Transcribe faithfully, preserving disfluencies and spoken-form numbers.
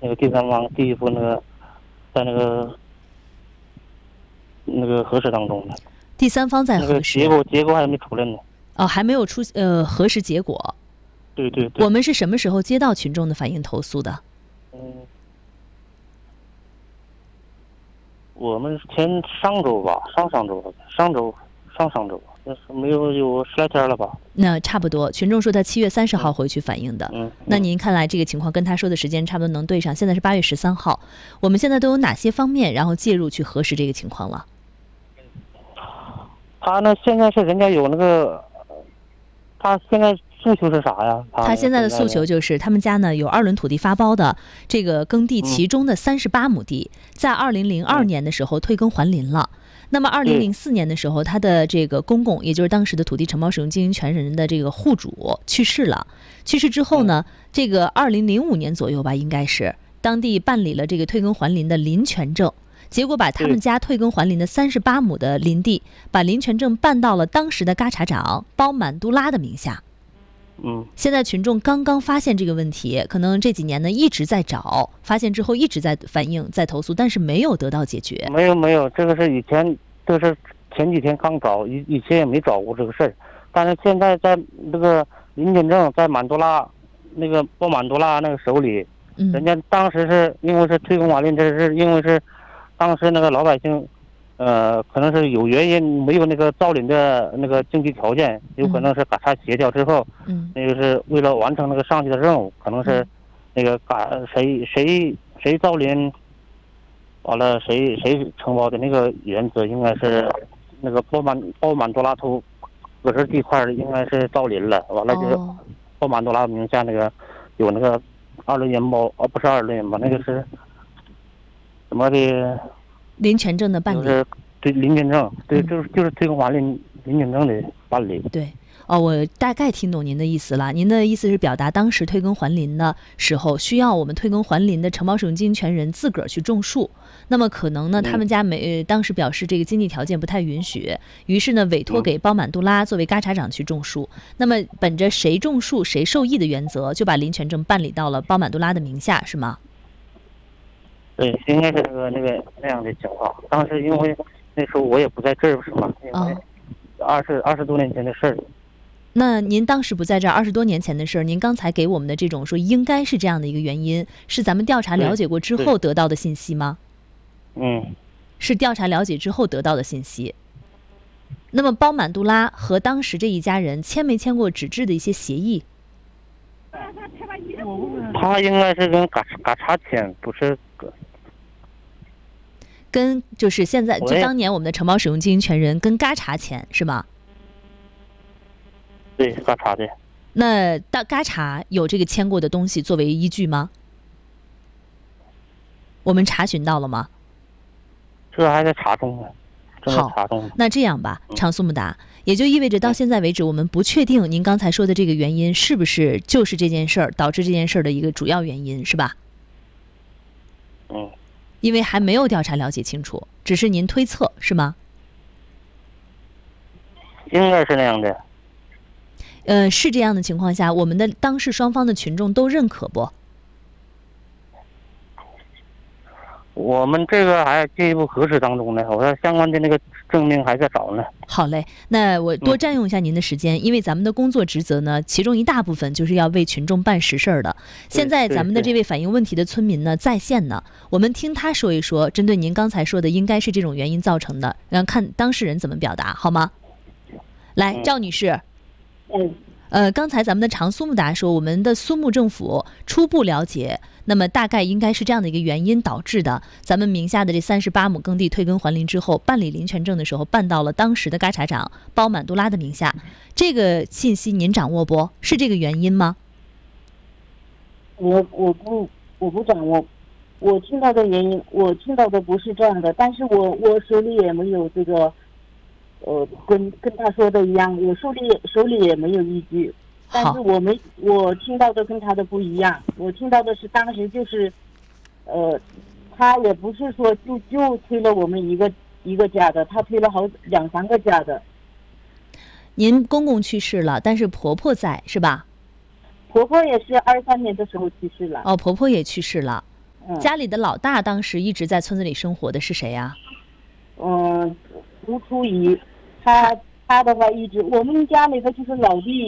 那个第三方第一步那个在那个那个核实当中呢。 第三方在核实， 那个结果结果还没出来呢。 哦，还没有出呃核实结果。 对对对。 我们是什么时候接到群众的反映投诉的？ 嗯，我们前上周吧，上上周，上周上上周，那是没有有十来天了吧？ 那差不多。群众说他七月三十号回去反映的。 嗯。嗯那您看来这个情况跟他说的时间差不多能对上。现在是八月十三号，我们现在都有哪些方面然后介入去核实这个情况了？ 他呢，现在是人家有那个，他现在诉求是啥呀？他, 他现在的诉求就是他们家呢有二轮土地发包的这个耕地，其中的三十八亩地，在二零零二年的时候退耕还林了。那么二零零四年的时候，他的这个公公，也就是当时的土地承包使用经营权人的这个户主去世了。去世之后呢，这个二零零五年左右吧，应该是当地办理了这个退耕还林的林权证。结果把他们家退耕还林的三十八亩的林地，把林权证办到了当时的嘎查长包满都拉的名下。 嗯， 现在群众刚刚发现这个问题，可能这几年呢一直在找，发现之后一直在反映、在投诉，但是没有得到解决。 没有没有，这个是以前，这是前几天刚找，以以前也没找过这个事儿，但是现在在那个林权证在满都拉，那个包满都拉那个手里， 嗯， 人家当时是因为是退耕还林，这是因为是。当时那个老百姓，呃，可能是有原因没有那个造林的那个经济条件，有可能是嘎查协调之后， 嗯， 那个是为了完成那个上级的任务，可能是那个嘎谁谁谁造林，完了谁谁承包的那个原则应该是那个包满包满多拉头，搁这地块应该是造林了，完了就是包满多拉名下那个有那个二轮原包，哦不是二轮原包，那个是。什么的林权证的办理， 就是对林权证，对，就是就是退耕还林林权证的办理。 对，哦，我大概听懂您的意思了。您的意思是表达当时退耕还林的时候，需要我们退耕还林的承包使用经营权人自个儿去种树。那么可能呢，他们家没、呃、当时表示这个经济条件不太允许，于是呢委托给包满都拉作为嘎查长去种树。那么本着谁种树谁受益的原则，就把林权证办理到了包满都拉的名下，是吗？ 对，应该是那个那个那样的情况。当时因为那时候我也不在这儿，是吗？因为二十二十多年前的事儿。 那您当时不在这儿，二十多年前的事儿，您刚才给我们的这种说应该是这样的一个原因，是咱们调查了解过之后得到的信息吗？ 嗯， 是调查了解之后得到的信息。那么包满都拉和当时这一家人签没签过纸质的一些协议？ 他应该是跟嘎嘎查签，不是跟就是现在就当年我们的承包使用经营权人跟嘎查签是吗？ 对，嘎查的。 那大嘎查有这个签过的东西作为依据吗？我们查询到了吗？ 这还在查中呢。 好，那这样吧，常苏木达，也就意味着到现在为止，我们不确定您刚才说的这个原因是不是就是这件事儿导致这件事儿的一个主要原因，是吧？ 嗯。 因为还没有调查了解清楚，只是您推测，是吗？ 应该是那样的。 呃，是这样的情况下，我们的当事双方的群众都认可不？ 我们这个还进一步核实当中呢，我说相关的那个证明还在找呢。 好嘞，那我多占用一下您的时间，嗯、因为咱们的工作职责呢，其中一大部分就是要为群众办实事儿的。现在咱们的这位反映问题的村民呢在线呢，我们听他说一说，针对您刚才说的应该是这种原因造成的，然后看当事人怎么表达，好吗？来，赵女士。 嗯。 呃，刚才咱们的常苏木达说，我们的苏木政府初步了解，那么大概应该是这样的一个原因导致的。咱们名下的这三十八亩耕地退耕还林之后，办理林权证的时候，办到了当时的嘎查长包满都拉的名下。这个信息您掌握不？是这个原因吗？ 我我不我不掌握，我听到的原因，我听到的不是这样的，但是我我手里也没有这个。呃，跟跟他说的一样，我手里手里也没有依据，但是我没我听到的跟他的不一样，我听到的是当时就是，呃，他也不是说就就推了我们一个一个家的，他推了好两三个家的。 您公公去世了，但是婆婆在是吧？ 婆婆也是二三年的时候去世了。 哦，婆婆也去世了。 嗯， 家里的老大当时一直在村子里生活的是谁呀、 嗯，吴初怡，他他的话一直我们家里头就是老弟。